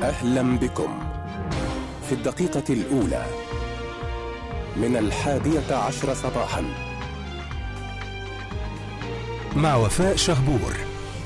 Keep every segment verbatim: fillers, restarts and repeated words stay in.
أهلا بكم في الدقيقة الأولى من الحادية عشر صباحا مع وفاء شهبور.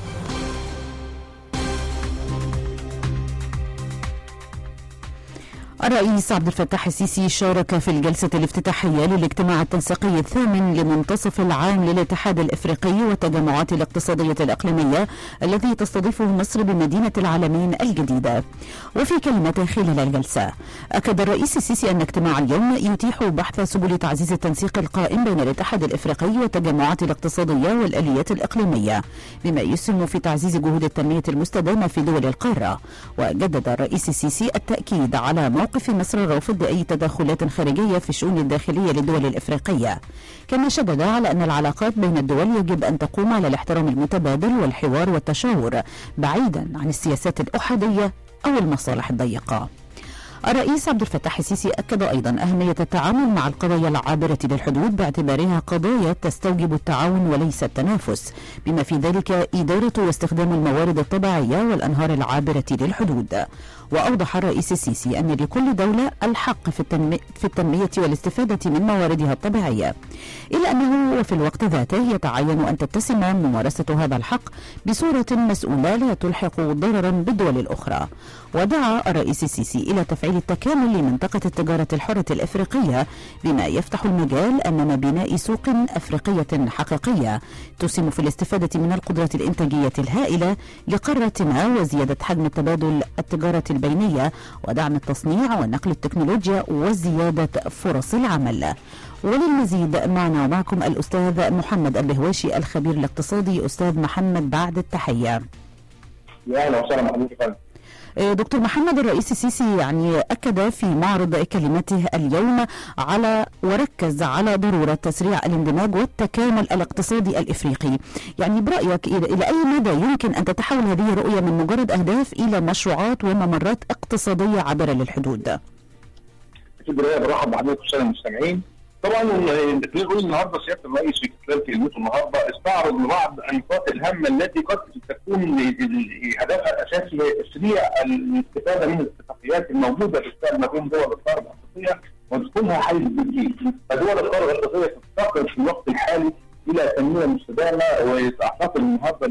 الرئيس عبد الفتاح السيسي شارك في الجلسة الافتتاحية للاجتماع التنسيقي الثامن لمنتصف العام للاتحاد الإفريقي والتجمعات الاقتصادية الإقليمية الذي تستضيفه مصر بمدينة العالمين الجديدة. وفي كلمته خلال الجلسة أكد الرئيس السيسي أن اجتماع اليوم يتيح بحث سبل تعزيز التنسيق القائم بين الاتحاد الإفريقي والتجمعات الاقتصادية والآليات الإقليمية بما يسهم في تعزيز جهود التنمية المستدامة في دول القارة. وجدد الرئيس السيسي التأكيد على موقف في مصر الرافض لأي تدخلات خارجية في الشؤون الداخلية للدول الإفريقية، كما شدد على أن العلاقات بين الدول يجب أن تقوم على الاحترام المتبادل والحوار والتشاور بعيدا عن السياسات الأحادية أو المصالح الضيقة. الرئيس عبد الفتاح السيسي أكد أيضا أهمية التعامل مع القضايا العابرة للحدود باعتبارها قضايا تستوجب التعاون وليس التنافس، بما في ذلك إدارة واستخدام الموارد الطبيعية والأنهار العابرة للحدود. وأوضح الرئيس السيسي أن لكل دولة الحق في, التنمي في التنمية والاستفادة من مواردها الطبيعية، إلا أنه وفي الوقت ذاته يتعين أن تتسم ممارسة هذا الحق بصورة مسؤولة لا تلحق ضررا بالدول الأخرى. ودعا الرئيس السيسي إلى تفعيل التكامل لمنطقة التجارة الحرة الإفريقية بما يفتح المجال أمام بناء سوق أفريقية حقيقية تسهم في الاستفادة من القدرات الإنتاجية الهائلة لقارة ما وزيادة حجم التبادل التجارة البينية ودعم التصنيع ونقل التكنولوجيا وزيادة فرص العمل. وللمزيد معنا ومعكم الأستاذ محمد البهواشي الخبير الاقتصادي. أستاذ محمد بعد التحية. يا أهلا وسهلا بحضرتك. دكتور محمد، الرئيس السيسي يعني أكد في معرض كلمته اليوم على وركز على ضرورة تسريع الاندماج والتكامل الاقتصادي الإفريقي. يعني برأيك إلى أي مدى يمكن أن تتحول هذه الرؤية من مجرد أهداف إلى مشروعات وممرات اقتصادية عابرة للحدود؟ في البداية برحب بحضرتك والسادة المستمعين. طبعا نقول النهارده سياده الرئيس في خلال كلمته النهارده استعرض بعض النقاط الهامه التي قد تكون هدفها الاساسي هي تسريع الاستفاده من الاتفاقيات الموجوده بالفعل ما بين دول القاره الافريقيه وتكونها حيز التنفيذ. فدول القاره الافريقيه تفتقر في الوقت الحالي الى تنميه مستدامه، واعتقد النهارده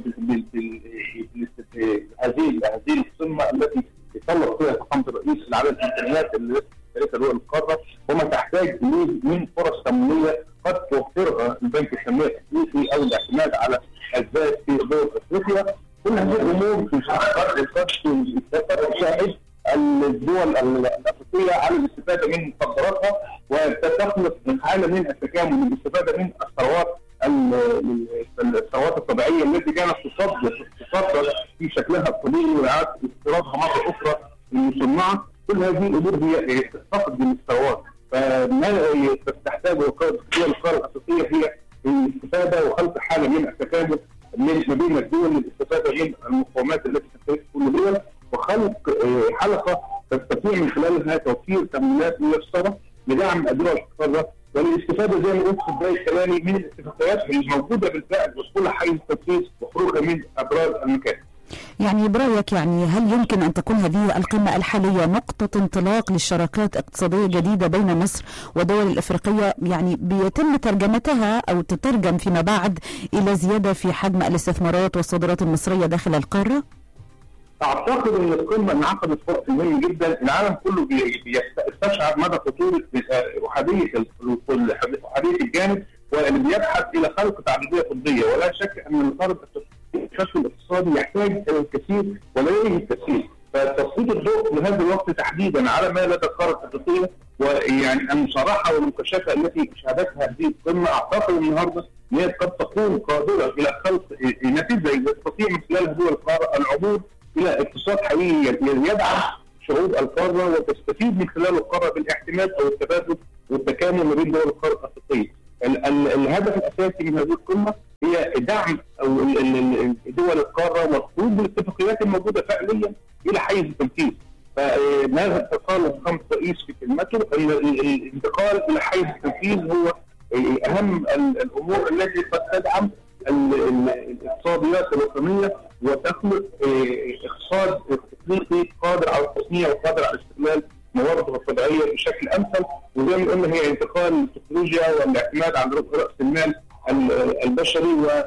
هذه هذه القمه التي يطلق فيها فخامه الرئيس على الامكانيات اللي ثلاثة دول القارة وما تحتاج من فرص تمويلية قد توفرها البنك التنمية الافريقي او الاعتماد على الذات في دول افريقيا. كل هذه الامور قد تساعد الدول الافريقية على الاستفادة من مقدراتها وتخلق من حالة من التكامل للاستفادة من الثروات الثروات الطبيعية التي كانت تصدر تصدر في شكلها الطبيعي وإعادة استيرادها مرة أخرى المصنعة. كل هذه الامور هي تفتقد من الثروات، فما تحتاجه دول القاره الافريقيه هي الاستفاده وخلق حاله من التكامل ما بين الدول للاستفاده من المقومات التي تختلف كل دول، وخلق حلقه تستطيع من خلالها توفير تمويلات ميسره لدعم الدول القاره والاستفاده زي ما قلت في بدايه كلامي من الاتفاقيات الموجوده بالفعل وصولها حيز التنفيذ وخروجها من ابراز المكاتب. يعني برأيك يعني هل يمكن أن تكون هذه القمة الحالية نقطة انطلاق للشراكات اقتصادية جديدة بين مصر والدول الإفريقية يعني بيتم ترجمتها أو تترجم فيما بعد إلى زيادة في حجم الاستثمارات والصادرات المصرية داخل القارة؟ أعتقد أن القمة انعقدت في وقت مهم جدا، العالم كله بيستشعر مدى خطورة أحادية أحادية الجانب واللي بيبحث إلى خلق تعددية طبية، ولا شك أن الغرب الكشف الاقتصادي يحتاج الى الكثير ولا يليه الكثير. فتسليط الضوء في هذا الوقت تحديدا على ما لدى القاره الافريقيه ويعني المصارحه والمكاشفه التي شهدتها هذه القمه، اعتقد النهارده ان هي قد تكون قادره الى خلق نتيجه يستطيع من خلالها دول القاره العبور الى اقتصاد حقيقي يدعم شعوب القاره وتستفيد من خلاله القاره بالاعتماد او التبادل والتكامل ما بين دول القاره الافريقيه. الهدف الاساسي من هذه القمه هي دعم او دول القاره والخروج بالاتفاقيات الموجوده فعليا الى حيز التنفيذ. فما قال فخامه الرئيس في كلمته ان الانتقال الى حيز التنفيذ هو اهم الامور التي قد تدعم الاقتصاديات الوطنيه وتخلق اقتصاد افريقي قادر على التصنيع وقادر على استغلال مواردها الطبيعيه بشكل امثل. وزي ما قلنا هي انتقال التكنولوجيا والاعتماد على راس المال البشري،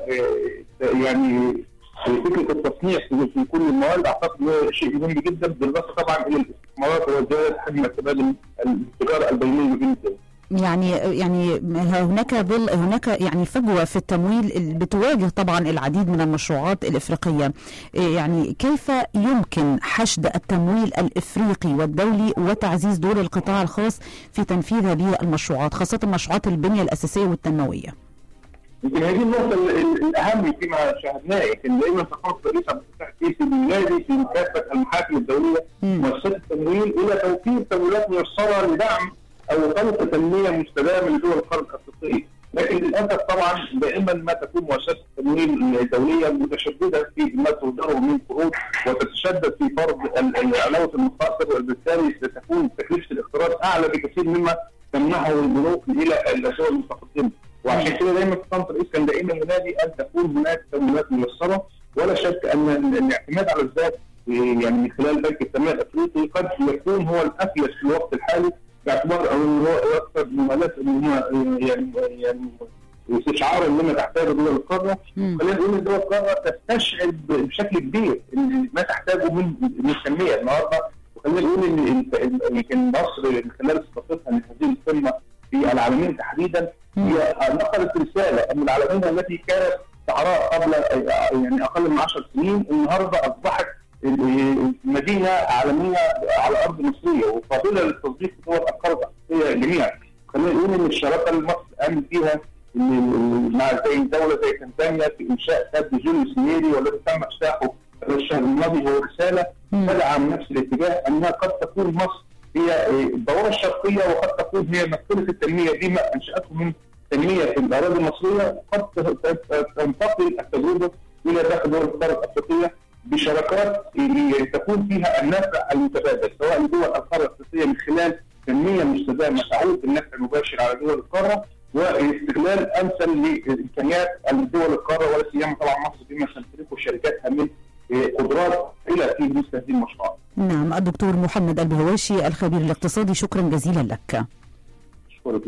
ويعني فكره التصنيع في كل المواد اعتقد شيء مهم جدا، بالاضافه طبعا الى الاستثمارات وزياده حجم التبادل التجاره البينيه بين الدول. يعني يعني هناك ظل هناك يعني فجوه في التمويل بتواجه طبعا العديد من المشروعات الافريقيه. يعني كيف يمكن حشد التمويل الافريقي والدولي وتعزيز دور القطاع الخاص في تنفيذ هذه المشروعات، خاصه مشروعات البنيه الاساسيه والتنمويه؟ يمكن هذه النقطه الاهم فيما شاهدناه. يمكن دائما فخامه الرئيس عبد الفتاح السيسي بينادي في كافه المحاكم الدوليه مؤسسات التمويل الى توفير تمويلات ميسره لدعم او طريقه تنميه مستدامه لدول القاره الافريقيه، لكن للاسف طبعا دائما ما تكون مؤسسات التمويل الدوليه متشدده في ما تصدره من قروض وتتشدد في فرض علاوه المخاطر، وبالتالي ستكون تكلفه الاقتراض اعلى بكثير مما تمنحه البنوك الى الدول المتقدمه. وعشان كده دايما فخامه الرئيس كان دائما ينادي ان تكون هناك تمويلات ميسره، ولا شك ان الاعتماد على الذات يعني من خلال بنك التنميه الافريقي قد يكون هو الافيد في الوقت الحالي، باعتبار انه هو اكثر ممارسه يعني يعني استشعارا لما تحتاجه دول القاره. خلينا نقول ان دول القاره تستشعر بشكل كبير ما تحتاجه من من التنميه النهارده. وخلينا نقول ان يمكن مصر من خلال استضافتها لهذه القمه في العالمين تحديدا هي نقلت رساله ان العالمين التي كانت شعراء قبل يعني اقل من عشر سنين النهارده اصبحت مدينه عالميه على ارض مصريه وقابله للتصديق في دول القاره الافريقيه جميعا. خلينا نقول ان الشراكه اللي مصر قامت فيها مع زي دوله زي تنزانيا في انشاء سد جوليوس نيري والذي تم افتتاحه الشهر الماضي هو رساله تدعم نفس الاتجاه انها قد تكون مصر هي الدوره الشرقيه وقد تكون هي مكتبه التنميه دي ما انشاته من تنميه في الاراضي المصريه، قد تنتقل التجربه الى داخل دول القاره الافريقيه بشراكات تكون فيها النفع المتبادل سواء لدول القاره الافريقيه من خلال تنميه مستدامه تعود بالنفع المباشر على دول القاره واستغلال امثل لامكانيات دول القاره ولا سيما طبعا مصر بما تمتلكه شركاتها من قدرات الى في مثل هذه المشروعات. نعم، الدكتور محمد البهواشي الخبير الاقتصادي، شكرا جزيلا لك. شكرا.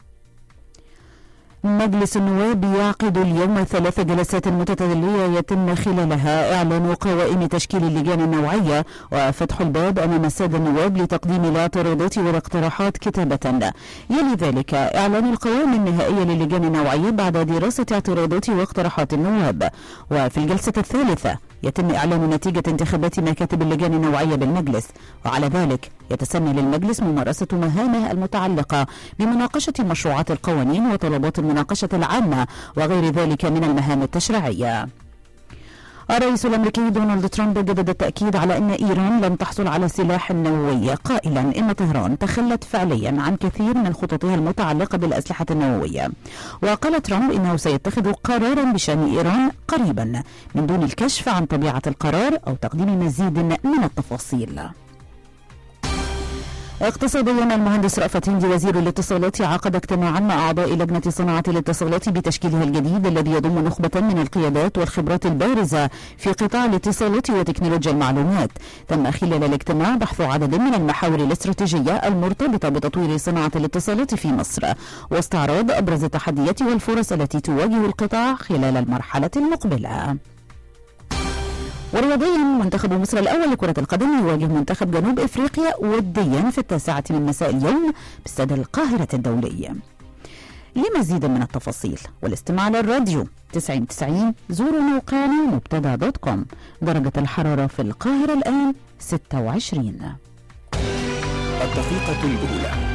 مجلس النواب يعقد اليوم ثلاث جلسات متتالية يتم خلالها إعلان قوائم تشكيل اللجان النوعية وفتح الباب أمام السادة النواب لتقديم الاعتراضات والاقتراحات كتابة. يلي ذلك إعلان القوائم النهائية للجان النوعية بعد دراسة اعتراضات واقتراحات النواب. وفي الجلسة الثالثة يتم إعلان نتيجة انتخابات مكاتب اللجان النوعية بالمجلس، وعلى ذلك يتسنى للمجلس ممارسة مهامه المتعلقة بمناقشة مشروعات القوانين وطلبات المناقشة العامة وغير ذلك من المهام التشريعية. الرئيس الأمريكي دونالد ترامب جدد التأكيد على أن إيران لن تحصل على سلاح نووي، قائلا إن طهران تخلت فعليا عن كثير من خططها المتعلقة بالأسلحة النووية. وقال ترامب إنه سيتخذ قرارا بشأن إيران قريبا من دون الكشف عن طبيعة القرار أو تقديم مزيد من التفاصيل. اقتصاديا، المهندس رأفت هندي وزير الاتصالات عقد اجتماعا مع أعضاء لجنة صناعة الاتصالات بتشكيلها الجديد الذي يضم نخبة من القيادات والخبرات البارزة في قطاع الاتصالات وتكنولوجيا المعلومات. تم خلال الاجتماع بحث عدد من المحاور الاستراتيجية المرتبطة بتطوير صناعة الاتصالات في مصر واستعراض أبرز التحديات والفرص التي تواجه القطاع خلال المرحلة المقبلة. ورياضيا، منتخب مصر الأول لكرة القدم يواجه منتخب جنوب إفريقيا وديا في التاسعة من مساء اليوم باستاد القاهرة الدولي. لمزيد من التفاصيل والاستماع للراديو تسعين تسعين زوروا موقعنا مبتدأ دوت كوم. درجة الحرارة في القاهرة الآن ستة وعشرين. الدقيقة الأولى.